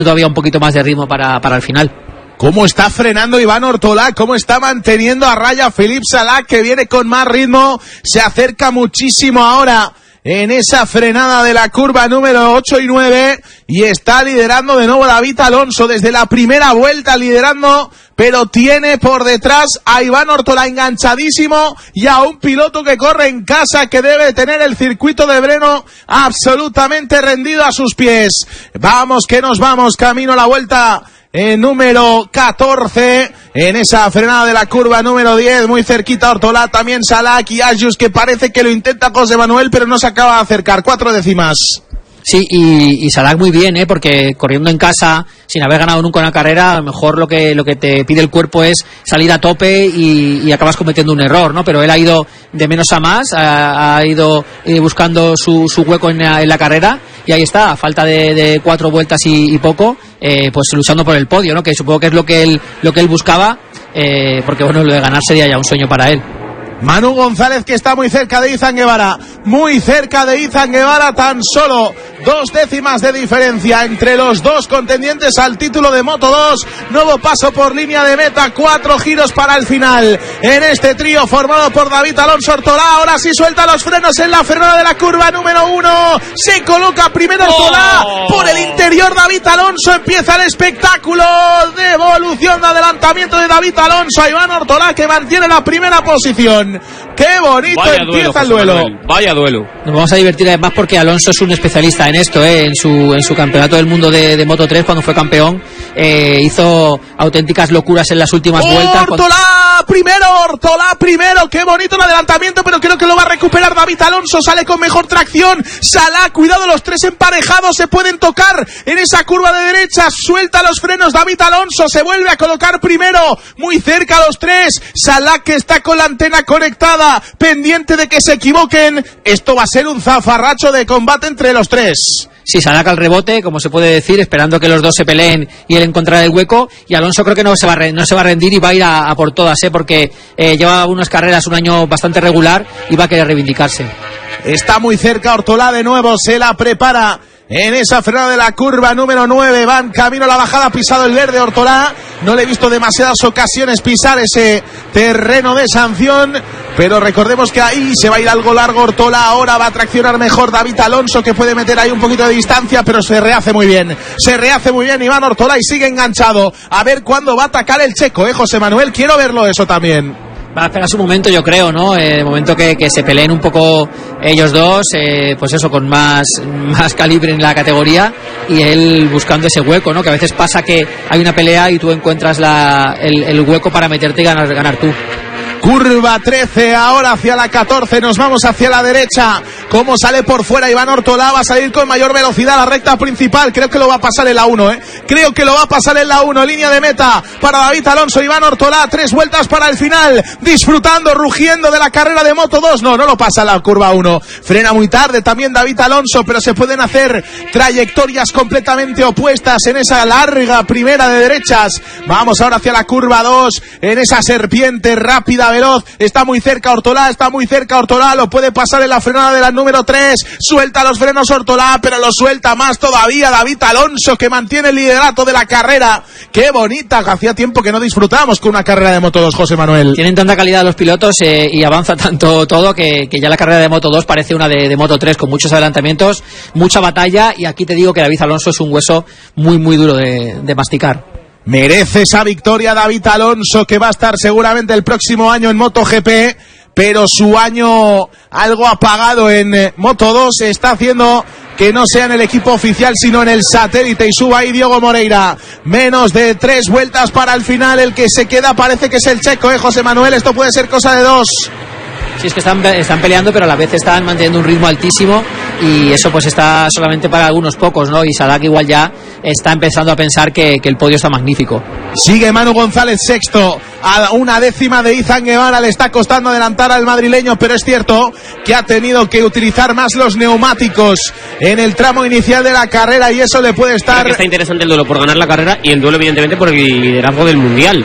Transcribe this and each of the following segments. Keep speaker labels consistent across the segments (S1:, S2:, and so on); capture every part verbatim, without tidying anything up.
S1: todavía un poquito más de ritmo para, para el final.
S2: Cómo está frenando Iván Ortolá, cómo está manteniendo a raya Philippe Salac, que viene con más ritmo, se acerca muchísimo ahora en esa frenada de la curva número ocho y nueve, y está liderando de nuevo David Alonso desde la primera vuelta, liderando, pero tiene por detrás a Iván Ortolá enganchadísimo y a un piloto que corre en casa, que debe tener el circuito de Brno absolutamente rendido a sus pies. Vamos que nos vamos, camino a la vuelta en número catorce, en esa frenada de la curva número diez, muy cerquita Ortolá, también Salac y Ayus, que parece que lo intenta José Manuel, pero no se acaba de acercar, cuatro décimas.
S1: Sí, y, y Salac muy bien, ¿eh? Porque corriendo en casa, sin haber ganado nunca una carrera, a lo mejor lo que, lo que te pide el cuerpo es salir a tope y, y acabas cometiendo un error, ¿no? Pero él ha ido de menos a más, ha, ha ido eh, buscando su, su hueco en la, en la carrera, y ahí está, a falta de, de cuatro vueltas y, y poco, eh, pues luchando por el podio, ¿no? Que supongo que es lo que él, lo que él buscaba, eh, porque bueno, lo de ganar sería ya un sueño para él.
S2: Manu González, que está muy cerca de Izan Guevara, muy cerca de Izan Guevara, tan solo dos décimas de diferencia entre los dos contendientes al título de Moto dos. Nuevo paso por línea de meta, cuatro giros para el final en este trío formado por David Alonso Ortolá. Ahora sí suelta los frenos en la frenada de la curva número uno, se coloca primero Ortolá, oh. por el interior David Alonso, empieza el espectáculo de evolución, de adelantamiento de David Alonso a Iván Ortolá, que mantiene la primera posición. ¡Qué bonito! Vaya empieza duelo, el duelo!
S3: Manuel, vaya duelo.
S1: Nos vamos a divertir además porque Alonso es un especialista en esto, ¿eh? En su en su campeonato del mundo de, de Moto tres, cuando fue campeón, eh, hizo auténticas locuras en las últimas
S2: ¡Oh,
S1: vueltas.
S2: Ortolá cuando... primero! ¡Ortolá primero! ¡Qué bonito el adelantamiento! Pero creo que lo va a recuperar David Alonso. Sale con mejor tracción. Salac, cuidado, los tres emparejados se pueden tocar en esa curva de derecha. Suelta los frenos David Alonso. Se vuelve a colocar primero. Muy cerca los tres. Salac, que está con la antena conectada, pendiente de que se equivoquen. Esto va a ser un zafarracho de combate entre los tres.
S1: Sí, Salac al rebote, como se puede decir, esperando que los dos se peleen y él encontrar el hueco, y Alonso creo que no se va a, re, no se va a rendir y va a ir a, a por todas, ¿eh? Porque eh, lleva unas carreras un año bastante regular y va a querer reivindicarse.
S2: Está muy cerca Ortolá de nuevo, se la prepara en esa frenada de la curva número nueve, van camino a la bajada, ha pisado el verde Ortolá, no le he visto demasiadas ocasiones pisar ese terreno de sanción, pero recordemos que ahí se va a ir algo largo Ortolá. Ahora va a traccionar mejor David Alonso, que puede meter ahí un poquito de distancia, pero se rehace muy bien, se rehace muy bien Iván Ortolá y sigue enganchado. A ver cuándo va a atacar el checo, eh, José Manuel, quiero verlo eso también.
S1: Va a esperar su momento, yo creo, ¿no? El eh, momento que, que se peleen un poco ellos dos, eh, pues eso, con más, más calibre en la categoría, y él buscando ese hueco, ¿no? Que a veces pasa que hay una pelea y tú encuentras la, el, el hueco para meterte y ganar, ganar tú.
S2: Curva trece, ahora hacia la catorce, nos vamos hacia la derecha. Cómo sale por fuera Iván Ortolá, va a salir con mayor velocidad a la recta principal. Creo que lo va a pasar en la uno, ¿eh? Creo que lo va a pasar en la uno, línea de meta para David Alonso. Iván Ortolá, tres vueltas para el final, disfrutando, rugiendo de la carrera de Moto dos. No, no lo pasa en la curva uno. Frena muy tarde también David Alonso, pero se pueden hacer trayectorias completamente opuestas en esa larga primera de derechas. Vamos ahora hacia la curva dos, en esa serpiente rápida, veloz. Está muy cerca Ortolá, está muy cerca Ortolá, lo puede pasar en la frenada de la número tres. Suelta los frenos Ortolá, pero lo suelta más todavía David Alonso, que mantiene el liderato de la carrera. Qué bonita, hacía tiempo que no disfrutábamos con una carrera de Moto dos, José Manuel.
S1: Tienen tanta calidad los pilotos eh, y avanza tanto todo que, que ya la carrera de Moto dos parece una de, de Moto tres, con muchos adelantamientos, mucha batalla, y aquí te digo que David Alonso es un hueso muy muy duro de, de masticar.
S2: Merece esa victoria David Alonso, que va a estar seguramente el próximo año en MotoGP, pero su año algo apagado en Moto dos está haciendo que no sea en el equipo oficial sino en el satélite, y suba ahí Diogo Moreira. Menos de tres vueltas para el final, el que se queda parece que es el checo, ¿eh, José Manuel? Esto puede ser cosa de dos.
S1: Sí, es que están, están peleando, pero a la vez están manteniendo un ritmo altísimo, y eso pues está solamente para algunos pocos, ¿no? Y Salac igual ya está empezando a pensar que, que el podio está magnífico.
S2: Sigue Manu González sexto, a una décima de Izan Guevara, le está costando adelantar al madrileño, pero es cierto que ha tenido que utilizar más los neumáticos en el tramo inicial de la carrera, y eso le puede estar...
S3: Creo que está interesante el duelo por ganar la carrera, y el duelo evidentemente por el liderazgo del Mundial,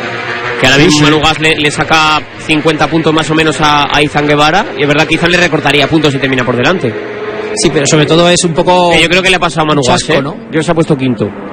S3: que ahora mismo sí, sí. Manu Gas le, le saca cincuenta puntos más o menos a, a Izan Guevara, y es verdad que Izan le recortaría puntos si termina por delante.
S1: Sí, pero sobre todo es un poco...
S3: Eh, yo creo que le ha pasado a Manu Gas, ¿eh? ¿no? Yo se ha puesto quinto.